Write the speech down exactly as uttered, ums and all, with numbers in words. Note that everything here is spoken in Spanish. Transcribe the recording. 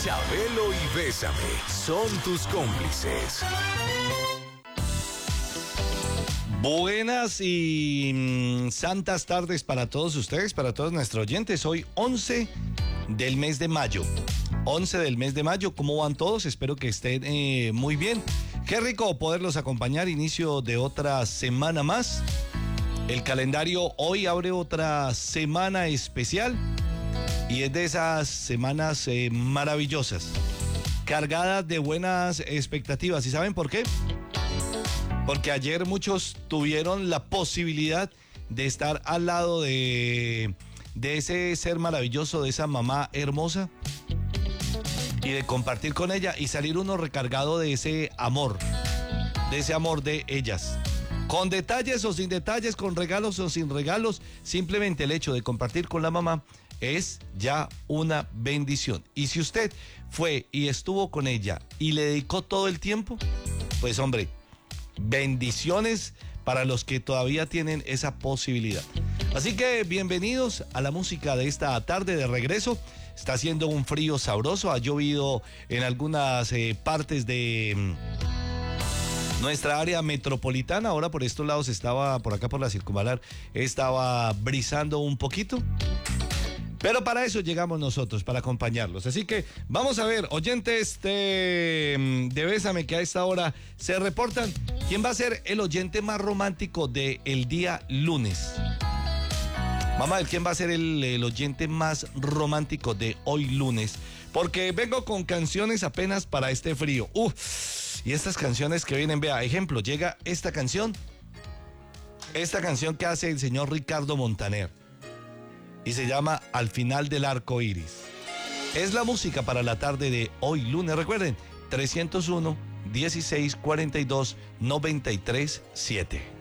Chabelo y Bésame son tus cómplices. Buenas y mmm, santas tardes para todos ustedes, para todos nuestros oyentes. Hoy once del mes de mayo. once del mes de mayo, ¿cómo van todos? Espero que estén eh, muy bien. Qué rico poderlos acompañar, inicio de otra semana más. El calendario hoy abre otra semana especial y es de esas semanas eh, maravillosas, cargadas de buenas expectativas. ¿Y saben por qué? Porque ayer muchos tuvieron la posibilidad de estar al lado de, de ese ser maravilloso, de esa mamá hermosa, y de compartir con ella y salir uno recargado de ese amor, de ese amor de ellas. Con detalles o sin detalles, con regalos o sin regalos, simplemente el hecho de compartir con la mamá es ya una bendición. Y si usted fue y estuvo con ella y le dedicó todo el tiempo, pues hombre, bendiciones para los que todavía tienen esa posibilidad. Así que bienvenidos a la música de esta tarde de regreso. Está haciendo un frío sabroso, ha llovido en algunas eh, partes de mm, nuestra área metropolitana. Ahora por estos lados estaba, por acá por la circunvalar, estaba brisando un poquito. Pero para eso llegamos nosotros, para acompañarlos. Así que vamos a ver, oyentes de, de Bésame, que a esta hora se reportan. ¿Quién va a ser el oyente más romántico del día lunes? Vamos a ver quién va a ser el, el oyente más romántico de hoy lunes. Porque vengo con canciones apenas para este frío. Uf, y estas canciones que vienen, vea, ejemplo, llega esta canción. Esta canción que hace el señor Ricardo Montaner. Y se llama Al final del arco iris. Es la música para la tarde de hoy lunes. Recuerden, trescientos uno, dieciséis, cuarenta y dos, noventa y tres, siete.